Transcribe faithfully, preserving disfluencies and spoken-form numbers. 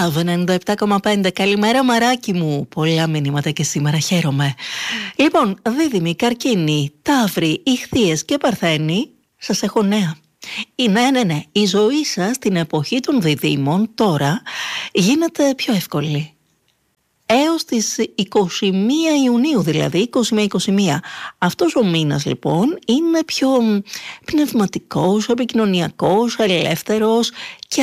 Love ενενήντα επτά κόμμα πέντε. Καλημέρα μαράκι μου. Πολλά μηνύματα και σήμερα, χαίρομαι. Λοιπόν, Δίδυμοι, Καρκίνοι, Ταύροι, Ιχθύες και Παρθένοι, σας έχω νέα. Ναι, ναι, ναι. Η ζωή σας στην εποχή των Διδύμων τώρα γίνεται πιο εύκολη. Έως τις είκοσι μία Ιουνίου, δηλαδή είκοσι με είκοσι μία. Αυτός ο μήνας λοιπόν είναι πιο πνευματικός, επικοινωνιακός, ελεύθερος και